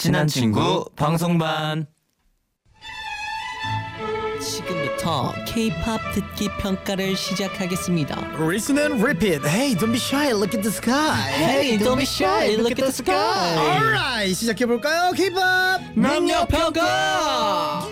친한 친구 방송반. 지금부터 K-pop 듣기 평가를 시작하겠습니다. Listen and repeat. Hey, don't be shy. Look at the sky. Hey, don't be shy. Look at the sky. Alright, 시작해 볼까요? K-pop 능력 평가.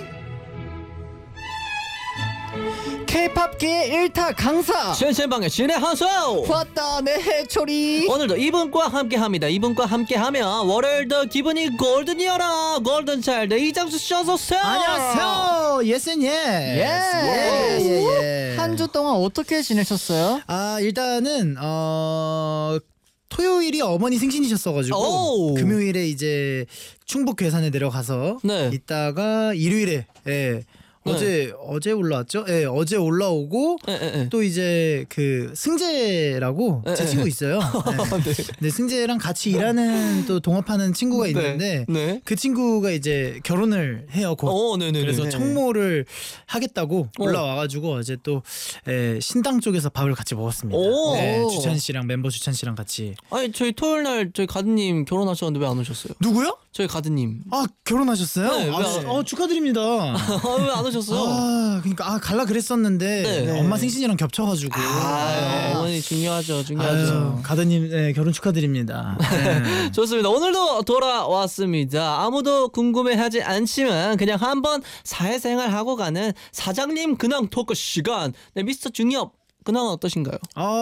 K-pop계 1타 강사 신신방의 신의 한수. 왔다 내 해초리. 오늘도 이분과 함께합니다. 이분과 함께하면 월요일도 기분이 골든이어라. 골든차일드 이장수 씨 어서 오세요. 안녕하세요. Yes and yes. 예. 한 주 동안 어떻게 지내셨어요? 일단은 토요일이 어머니 생신이셨어가지고 오. 금요일에 이제 충북 괴산에 내려가서 네. 있다가 일요일에 어제 올라왔죠? 예, 어제 올라오고 또 이제 그 승재라고 제 친구 있어요. 네. 근데 승재랑 같이 일하는 또 동업하는 친구가 있는데 네. 그 친구가 이제 결혼을 해요. 곧. 그래서 청모를 하겠다고 올라와가지고 어제 또 신당 쪽에서 밥을 같이 먹었습니다. 네, 주찬 씨랑 멤버 주찬 씨랑 같이. 아니 저희 토요일 날 저희 가드님 결혼하셨는데 왜 안 오셨어요? 누구요? 저희 가드님. 결혼하셨어요? 네, 축하드립니다. 왜 안 오셨어요? 그러니까 갈라 그랬었는데 네. 엄마 생신이랑 겹쳐가지고. 어머니 중요하죠. 가드님 결혼 축하드립니다. 네. 좋습니다. 오늘도 돌아왔습니다. 아무도 궁금해하지 않지만 그냥 한번 사회생활하고 가는 사장님 근황 토크 시간. 네, 미스터 중엽 근황은 어떠신가요?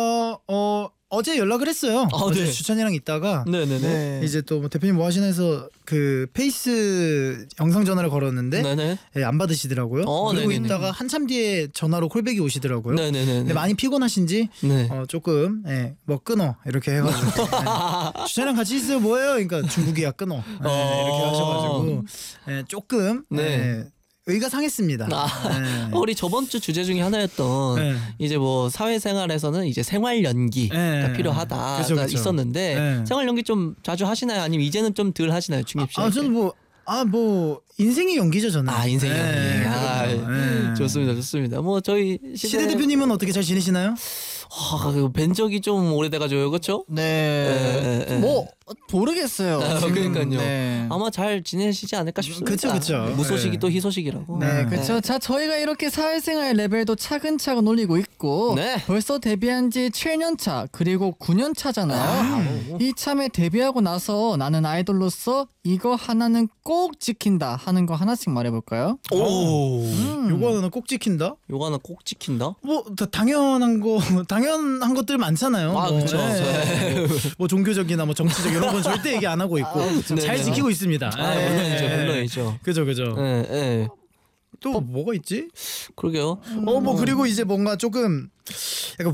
어제 연락을 했어요. 어제 네. 주찬이랑 있다가 네네네. 이제 또 대표님 뭐 하시나 해서 그 페이스 영상 전화를 걸었는데 네네. 안 받으시더라고요. 그리고 네네네. 있다가 한참 뒤에 전화로 콜백이 오시더라고요. 네네네. 근데 많이 피곤하신지 네. 조금 뭐 끊어 이렇게 해가지고 주찬이랑 같이 있어요 뭐예요? 그러니까 중국이야 끊어 이렇게 하셔가지고 조금 의가 상했습니다. 우리 저번 주 주제 중에 하나였던 이제 뭐 사회생활에서는 이제 생활 연기가 필요하다가 그쵸. 있었는데 생활 연기 좀 자주 하시나요? 아니면 이제는 좀 덜 하시나요, 중립 씨? 저는 뭐 인생의 연기죠 저는. 인생 연기. 좋습니다. 뭐 저희 시대 대표님은 어떻게 잘 지내시나요? 뵌 적이 좀 오래돼가지고요, 그렇죠? 네. 뭐 모르겠어요. 그러니까요. 네. 아마 잘 지내시지 않을까 싶습니다. 그쵸. 무소식이 또 희소식이라고. 네, 그렇죠. 자, 저희가 이렇게 사회생활 레벨도 차근차근 올리고 있고 네. 벌써 데뷔한 지 7년 차 그리고 9년 차잖아요. 이참에 데뷔하고 나서 나는 아이돌로서 이거 하나는 꼭 지킨다 하는 거 하나씩 말해볼까요? 요거 하나 꼭 지킨다? 요거 하나 꼭 지킨다? 뭐 당연한 것들 많잖아요. 그렇죠. 뭐 종교적이나 뭐 정치적 이런 건 절대 얘기 안 하고 있고 잘 지키고 있습니다. 물론이죠. 그죠. 네. 또 뭐가 있지? 그러게요. 뭐 그리고 이제 뭔가 조금 약간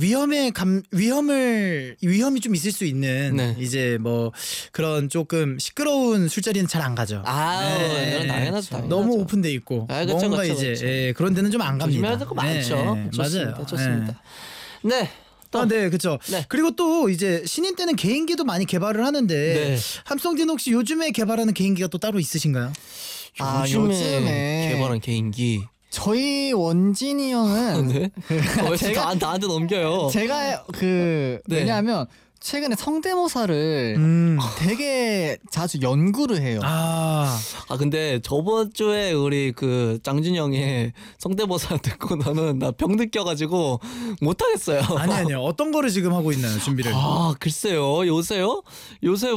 위험이 좀 있을 수 있는 이제 뭐 그런 조금 시끄러운 술자리는 잘 안 가죠. 이건 당연하죠. 너무 오픈돼 있고 뭔가 이제 그런 데는 좀 안 갑니다. 조심해야 될 거 많죠. 맞아요. 좋습니다. 네. 그렇죠. 네. 그리고 또 이제 신인 때는 개인기도 많이 개발을 하는데 함성진 혹시 요즘에 개발하는 개인기가 또 따로 있으신가요? 요즘에 개발한 개인기. 저희 원진이 형은 왜 나한테 넘겨요? 제가 왜냐하면 최근에 성대모사를 되게 자주 연구를 해요. 근데 저번 주에 우리 그 장준이 형의 성대모사 듣고 나 병 느껴가지고 못하겠어요. 아니요. 어떤 거를 지금 하고 있나요? 준비를. 글쎄요. 요새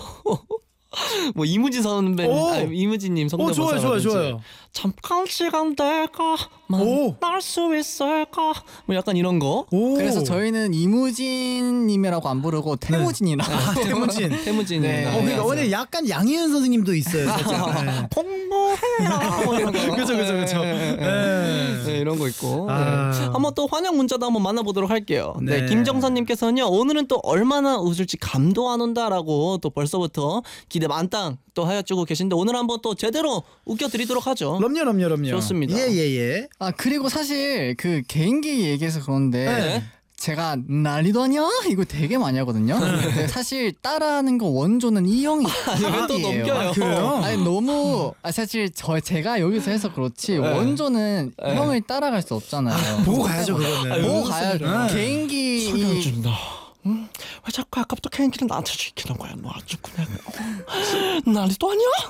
뭐 이무진 선배, 이무진님 성대모사. 좋아요. 잠깐 시간 될까? 만날 수 있을까? 뭐 약간 이런 거. 그래서 저희는 이무진님이라고 안 부르고 태무진이라고. 태무진. 그러니까 오늘 약간 양희은 선생님도 있어요. 공부해라. 그죠. 네, 이런 거 있고. 한번 또 환영 문자도 한번 만나보도록 할게요. 네, 김정선님께서는요. 오늘은 또 얼마나 웃을지 감도 안 온다라고 또 벌써부터 기대 만땅 또 하여주고 계신데 오늘 한번 또 제대로 웃겨드리도록 하죠. 그럼요. 좋습니다. 예. 그리고 사실 그 개인기 얘기해서 그런데 제가 난리도 아니야 이거 되게 많이 하거든요. 근데 사실 따라하는 거 원조는 이 형이 또 넘겨요. 그래요? 아니 너무 사실 제가 여기서 해서 그렇지 원조는 형을 따라갈 수 없잖아요. 보고 가야죠 그거는. 보고 가야죠. 개인기 설명해준다. 왜 자꾸 아까부터 개인기는 나한테 시키는 거야? 너 아주 그냥 난리도 아니야?